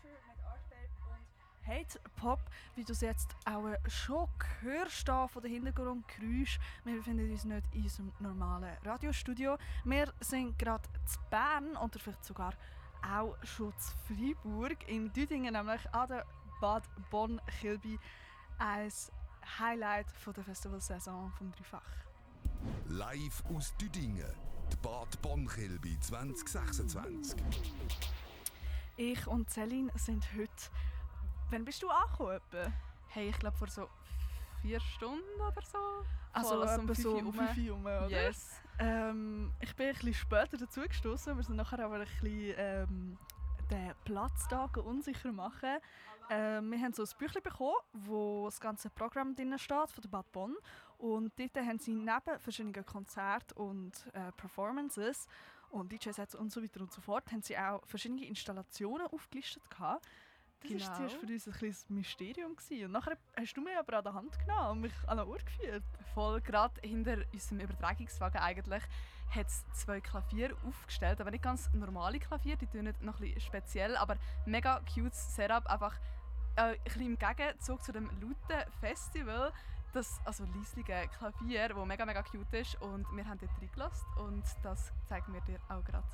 Future mit Artbabe und Hate Pop, wie du es jetzt auch schon hörst von den Hintergrundgeräuschen. Wir befinden uns nicht in unserem normalen Radiostudio. Wir sind gerade zu Bern oder vielleicht sogar auch schon zu Freiburg, in Düdingen, nämlich an der Bad Bonn-Kilby. Ein Highlight von der Festivalsaison vom Dreifach. Live aus Düdingen, die Bad Bonn-Kilby 2026. Ich und Céline sind heute... Wann bist du angekommen? Hey, ich glaube vor so 4 Stunden oder so. Also etwa so um 5 Uhr rum, oder? Yes. Ich bin ein bisschen später dazugestoßen. Wir sind nachher aber ein bisschen den Platz da unsicher machen. Wir haben so ein Büchlein bekommen, wo das ganze Programm drin steht von der Bad Bonn. Und dort haben sie neben verschiedenen Konzerten und Performances und DJ-Sets und so weiter und so fort, haben sie auch verschiedene Installationen aufgelistet gehabt. Das war Genau. zuerst für uns ein kleines Mysterium gewesen. Und nachher hast du mich aber an der Hand genommen und mich an den Ort geführt. Voll, gerade hinter unserem Übertragungswagen eigentlich hat es 2 Klaviere aufgestellt, aber nicht ganz normale Klaviere, die tönen noch ein bisschen speziell, aber mega cutes Setup, einfach ein bisschen im Gegenzug zu dem lauten Festival, also leislige Klavier, das mega mega cute ist, und wir haben dort reingelassen und das zeigen wir dir auch gerade.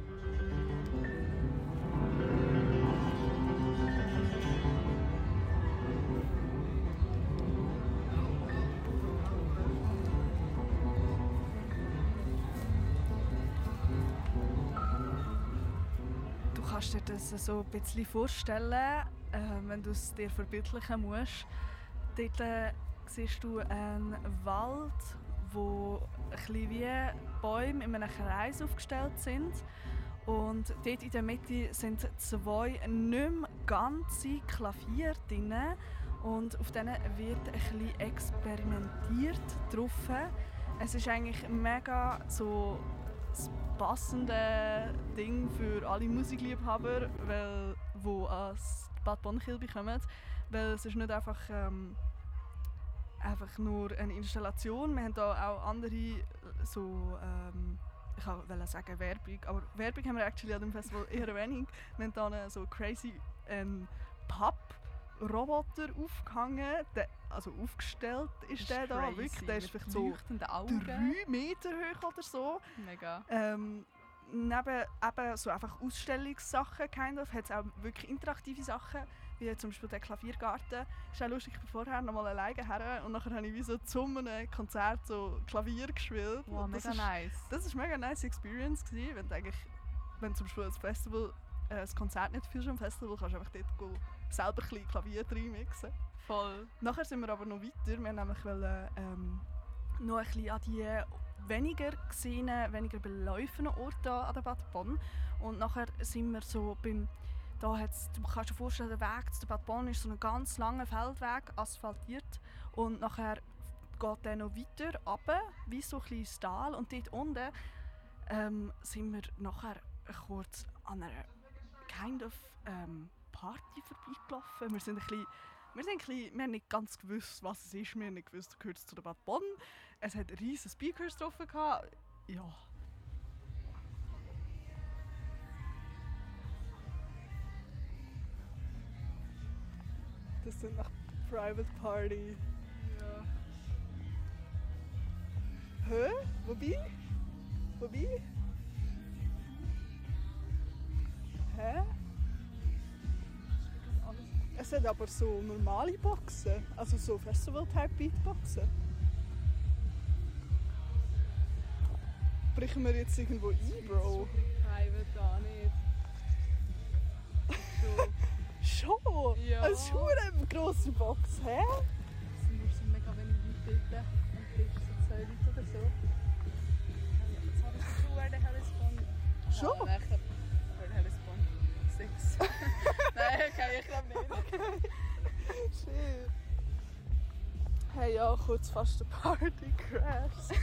Du kannst dir das so ein bisschen vorstellen, wenn du es dir verbildlichen musst. Dort siehst du einen Wald, wo ein bisschen wie Bäume in einem Kreis aufgestellt sind. Und dort in der Mitte sind 2 nicht mehr ganze Klaviere drin. Und auf denen wird ein bisschen experimentiert drauf. Es ist eigentlich mega so das passende Ding für alle Musikliebhaber, die ans Bad Bonn-Kilby kommen. Weil es ist nicht einfach nur eine Installation. Wir haben hier auch andere so... ich wollte sagen Werbung, aber Werbung haben wir actually an dem Festival eher wenig. Wir haben hier so crazy Papp-Roboter aufgehangen, also aufgestellt ist der da, crazy, wirklich. Der ist mit vielleicht so leuchtenden Augen. 3 Meter hoch oder so. Mega. Neben eben so einfach Ausstellungssachen hat es auch wirklich interaktive Sachen, wie zum Beispiel der Klaviergarten. Das ist auch lustig, ich bin vorher noch mal alleine her und nachher habe ich wie so zu einem Konzert so Klavier gespielt. Wow, mega nice. Das war eine mega nice Experience gewesen, wenn zum Beispiel das Konzert nicht führst am Festival, kannst du einfach dort selber ein bisschen Klavier reinmixen. Voll. Nachher sind wir aber noch weiter. Wir wollten noch ein bisschen an die weniger gesehenen, weniger belaufenen Orte an der Bad Bonn. Und nachher sind wir so du kannst dir vorstellen, der Weg zu der Bad Bonn ist so ein ganz langer Feldweg, asphaltiert. Und nachher geht der noch weiter runter, wie so ein kleines Tal. Und dort unten sind wir nachher kurz an einer Party vorbeigelaufen. Wir haben nicht ganz gewusst, was es ist. Wir haben nicht gewusst, gehört es zu der Bad Bonn. Es hat riesige Speakers drauf gehabt. Ja. Das sind nach Private Party. Ja. Hä? Wobei? Hä? Es hat aber so normale Boxen, also so Festival-Type-Beatboxen. Brechen wir jetzt irgendwo ein, Bro? Private da nicht. Schon? Ja. Es ist eine grosse Box, hä? Es sind nur so mega wenig Leute dort. Und dort sind 2 Leute oder so. Jetzt habe ich schon, where the hell is Bonn? Schon? Where the hell is Bonn? 6. Nein, okay, ich glaube nicht. Shit. Hey, ja, kurz fast ein Party-Crash.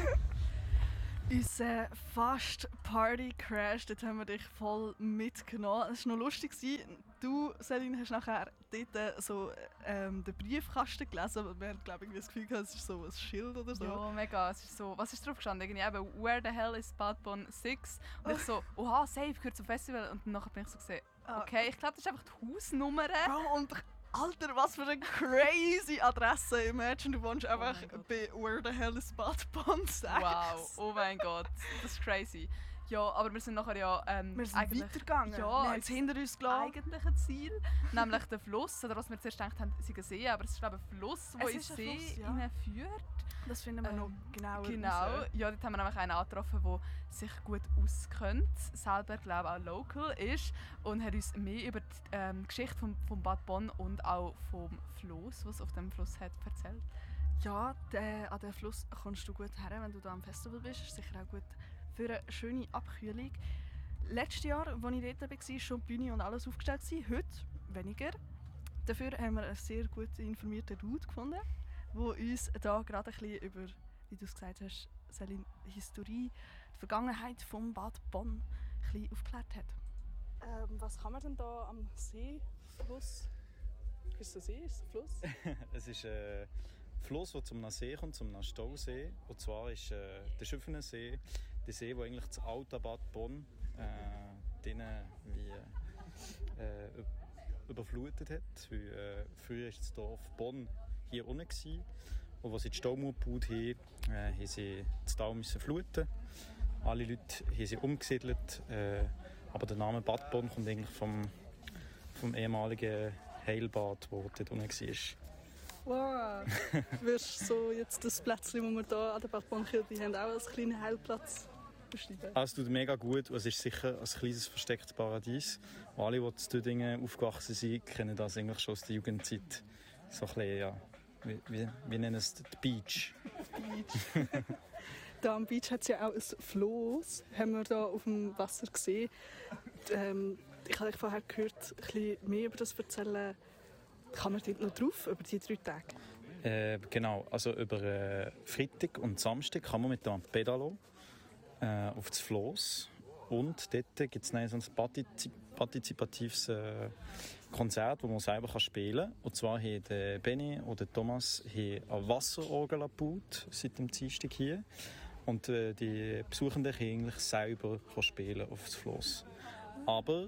Unser fast Party-Crash, dort haben wir dich voll mitgenommen. Es war noch lustig. Du, Céline, hast nachher dort so den Briefkasten gelesen, aber wir haben, glaube ich, das Gefühl gehabt, es ist so ein Schild oder so. Ja, mega. Es ist so, was ist drauf gestanden? Irgendwie eben, where the hell is Bad Bonn 6? Und ich so, oha, safe, gehört zum Festival. Und dann bin ich so gesehen, Okay, ich glaube, das ist einfach die Hausnummer. Bro, und Alter, was für eine crazy Adresse. Imagine, du wohnst einfach Gott. bei Where the hell is Bad Bonn 6. Wow, oh mein Gott, das ist crazy. Ja, aber wir sind nachher ja Wir sind eigentlich weitergegangen. Ja, wir haben es hinter uns gelassen. eigentliche Ziel, nämlich der Fluss, oder was wir zuerst gedacht haben, sie See, aber es ist glaube ich ein Fluss, der Es in den ist ein See Fluss, ja. hineinführt. Das finden wir noch genauer Genau, raus. ja, dort haben wir nämlich einen angetroffen, der sich gut auskennt, selber glaube ich auch local ist und hat uns mehr über die Geschichte vom Bad Bonn und auch vom Fluss, was es auf dem Fluss hat, erzählt. Ja, an den Fluss kommst du gut her, wenn du hier am Festival bist. Ist sicher auch gut für eine schöne Abkühlung. Letztes Jahr, als ich dort war, war schon die Bühne und alles aufgestellt. Heute weniger. Dafür haben wir einen sehr gut informierten Dude gefunden, der uns da gerade ein bisschen über, wie du es gesagt hast, Selin, die Historie, die Vergangenheit vom Bad Bonn ein bisschen aufgeklärt hat. Was kann man denn da am Seefluss? Ist es ein See? Ist es ein Fluss? Es ist ein Fluss, der zum See kommt, zum Stausee. Und zwar ist der Schüffenensee, der See, der eigentlich das alte Bad Bonn überflutet hat. Weil, früher war das Dorf Bonn hier unten. Und als sie die Staumauer gebaut haben, haben sie das Tal fluten. Alle Leute haben sie umgesiedelt. Aber der Name Bad Bonn kommt eigentlich vom ehemaligen Heilbad, das dort unten war. Wow! Würdest du so jetzt das Plätzchen, das wir hier an der Bad Bonn-Kirche haben, auch als kleinen Heilplatz beschreiben? Es tut mega gut und es ist sicher ein kleines verstecktes Paradies. Und alle, die in Stüdingen aufgewachsen sind, kennen das eigentlich schon aus der Jugendzeit. So ein bisschen, ja, wir nennen es die Beach. Da am Beach hat es ja auch ein Floß, haben wir hier auf dem Wasser gesehen. Ich habe vorher gehört, ein bisschen mehr über das erzählen. Kann man dort noch drauf, über die 3 Tage? Genau, also über Freitag und Samstag kann man mit dem Pedalo auf das Floß. Und dort gibt es so ein partizipatives Konzert, das man selber spielen kann. Und zwar haben der Benny und der Thomas eine Wasserorgel gebaut, seit dem Dienstag hier. Und die Besuchenden können eigentlich selber spielen auf das Floß. Aber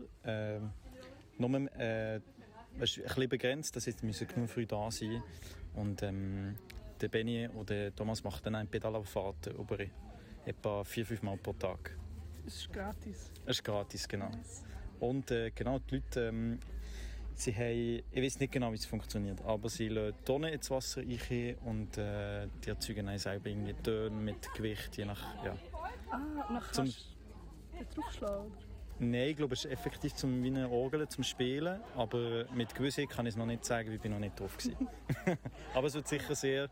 nur es ist ein bisschen begrenzt, dass jetzt genug früh da sein. Und der Benny und der Thomas machen dann eine Pedalfahrt über etwa 4-5 Mal pro Tag. Es ist gratis. Es ist gratis, genau. Und genau, die Leute, sie haben, ich weiß nicht genau, wie es funktioniert, aber sie lassen Tonnen ins Wasser rein und die erzeugen dann selber irgendwie Töne mit Gewicht, je nach, ja. Und dann kannst du draufschlagen? Nein, ich glaube, es ist effektiv wie eine Orgel zum Spielen, aber mit Gewissheit kann ich es noch nicht sagen, weil ich noch nicht drauf war. Aber es wird sicher sehr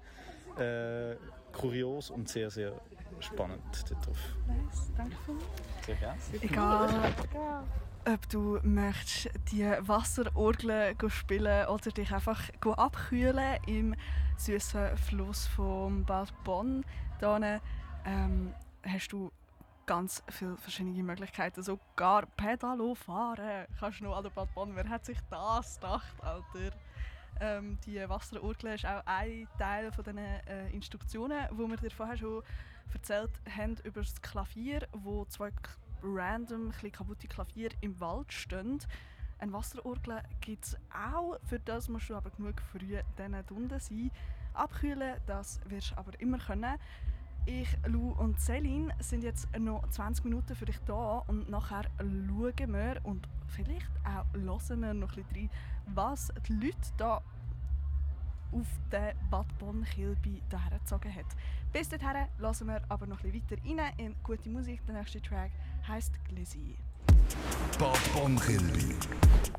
kurios und sehr, sehr spannend dort drauf. Nice, danke vielmals. Sehr gerne. Egal, ob du möchtest die Wasserorgel spielen oder dich einfach abkühlen im süßen Fluss vom Bad Bonn. Hier hast du ganz viele verschiedene Möglichkeiten. Sogar Pedalo fahren kannst du noch an der Bad Bonn. Wer hat sich das gedacht, Alter? Die Wasserorgel ist auch ein Teil von den Instruktionen, die wir dir vorher schon erzählt haben über das Klavier, wo 2 random ein bisschen kaputte Klavier im Wald stehen. Eine Wasserorgel gibt es auch, für das musst du aber genug früh unten sein. Abkühlen, das wirst du aber immer können. Ich, Lou und Selin sind jetzt noch 20 Minuten für dich da und nachher schauen wir und vielleicht auch hören wir noch ein bisschen rein, was die Leute hier auf den Bad Bonn-Kilby hergezogen hat. Bis dahin hören wir aber noch ein bisschen weiter rein in gute Musik. Der nächste Track heisst «Glizzy». Bad Bonn-Kilby.